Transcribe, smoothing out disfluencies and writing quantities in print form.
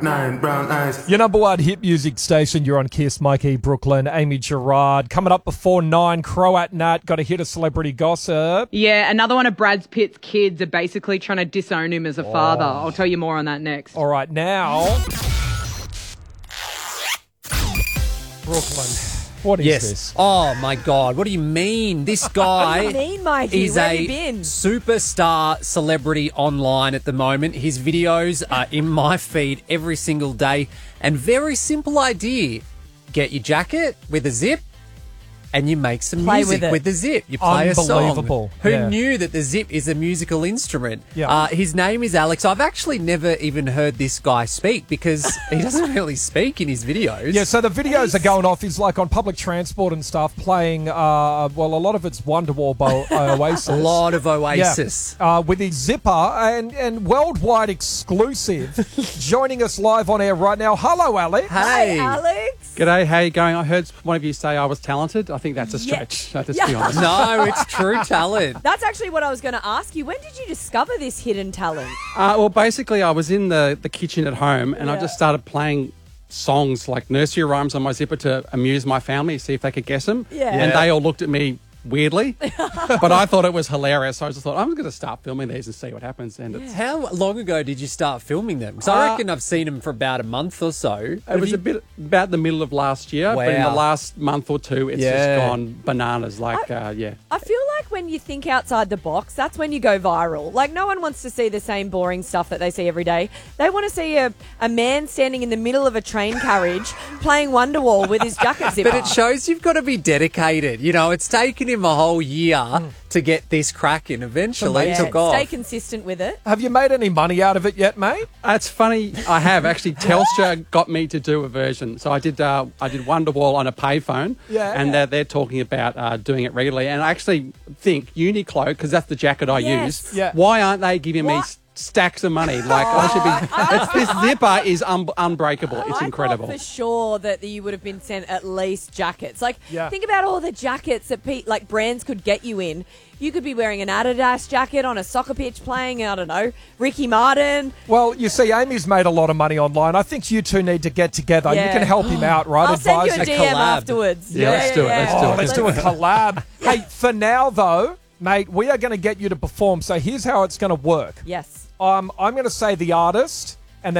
Nine brown eyes. Your number one hit music station. You're on Kiss. Mikey, Brooklyn, Amy Gerard. Coming up before 9, Croat Nat. Got a hit of celebrity gossip. Yeah, another one of Brad Pitt's kids are basically trying to disown him as a father. I'll tell you more on that next. All right, now, Brooklyn. What is this? Oh, my God. What do you mean? This guy What do you mean, Mikey? is Where have a you been? superstar celebrity online at the moment. His videos are in my feed every single day. And very simple idea. Get your jacket with a zip and you make some Play music with it. with the zip. You play a song. Unbelievable. Who Yeah. knew that the zip is a musical instrument? Yeah. His name is Alex. I've actually never even heard this guy speak because he doesn't really speak in his videos. Yeah, so the videos are going off. He's like on public transport and stuff playing, a lot of it's Wonderwall by Oasis. A lot of Oasis. Yeah, with his zipper and worldwide exclusive. Joining us live on air right now. Hello, Alex. Hey. Alex. G'day, how you going? I heard one of you say I was talented. I think that's a stretch. Let's be honest. No, it's true talent. That's actually what I was going to ask you. When did you discover this hidden talent? Well, basically, I was in the kitchen at home and I Yeah. just started playing songs like nursery rhymes on my zipper to amuse my family, see if they could guess them. Yeah. And they all looked at me weirdly, but I thought it was hilarious. So I just thought, I'm going to start filming these and see what happens. And it's, How long ago did you start filming them? Because I reckon I've seen them for about a month or so. it was a bit about the middle of last year, but in the Wow. last month or two, it's Yeah. just gone bananas. Like, yeah. I feel like when you think outside the box, that's when you go viral. Like, no one wants to see the same boring stuff that they see every day. They want to see a man standing in the middle of a train carriage playing Wonderwall with his jacket zipper. But it shows you've got to be dedicated. You know, it's taken him a whole year to get this cracking. Eventually, yeah, it took off. stay consistent with it. Have you made any money out of it yet, mate? It's funny. I have actually. Telstra got me to do a version, so I did Wonderwall on a payphone, Yeah. and they're talking about doing it regularly. And I actually think Uniqlo, because that's the jacket I Yes. use. Yeah. Why aren't they giving me What? stacks of money? Like I should be. This zipper is unbreakable. It's incredible. I thought for sure that you would have been sent at least jackets. Like, Yeah. think about all the jackets that like brands could get you in. You could be wearing an Adidas jacket on a soccer pitch playing, I don't know, Ricky Martin. Well, you see, Amy's made a lot of money online. I think you two need to get together. You Yeah. can help him out, right? I'll send you a Advise him. DM collab. afterwards. Yeah, let's do it, let's do it. Let's do a collab. Hey, for now, though, mate, we are going to get you to perform. So here's how it's going to work. Yes. I'm going to say the artist.